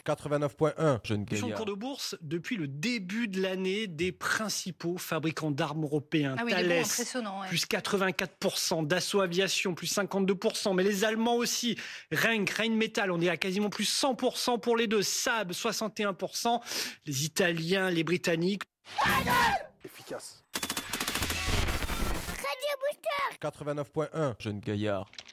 89.1, Jeune Sur le Gaillard. cours de bourse, depuis le début de l'année, des principaux fabricants d'armes européens. Ah oui, Thales, des bons impressionnants. Ouais. plus 84%, Dassault Aviation, plus 52%, mais les Allemands aussi, Rheinmetall, on est à quasiment plus 100% pour les deux, Saab, 61%, les Italiens, les Britanniques. Efficace. 89.1, Jeune Gaillard.